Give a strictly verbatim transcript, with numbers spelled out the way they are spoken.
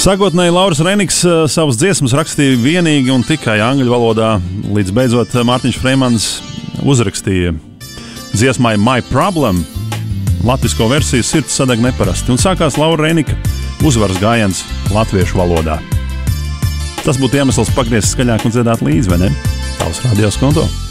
Sākotnēji Lauris Reniks savas dziesmas rakstīja vienīgi un tikai angļu valodā, līdz beidzot Mārtiņš Freimans uzrakstīja dziesmai My Problem, latvisko versiju Sirds sadeg neparasti, un sākās Laura Renika uzvaras gājiens latviešu valodā. Tas būtu iemesls pagriezt skaļāk un dziedāt līdzi, vai ne? Tavs Radio Skonto.